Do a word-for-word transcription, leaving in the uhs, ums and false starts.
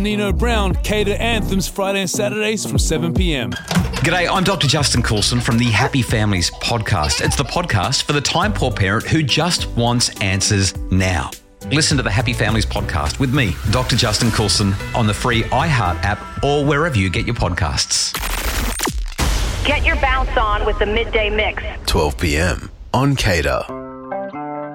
Nino Brown, Cater Anthems, Friday and Saturdays from seven p.m. G'day, I'm Doctor Justin Coulson from the Happy Families podcast. It's the podcast for the time-poor parent who just wants answers now. Listen to the Happy Families podcast with me, Doctor Justin Coulson, on the free iHeart app or wherever you get your podcasts. Get your bounce on with the Midday Mix. twelve p.m. on Cater.